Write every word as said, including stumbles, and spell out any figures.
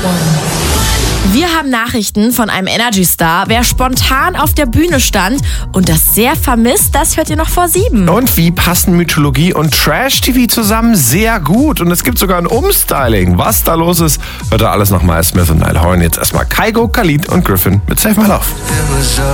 Wir haben Nachrichten von einem Energy-Star. Wer spontan auf der Bühne stand und das sehr vermisst, das hört ihr noch vor sieben. Und wie passen Mythologie und Trash-T V zusammen? Sehr gut. Und es gibt sogar ein Umstyling. Was da los ist, hört ihr alles nach Miles Smith und Niall Horan. Jetzt erstmal Kygo, Khalid und Griffin mit Save My Love.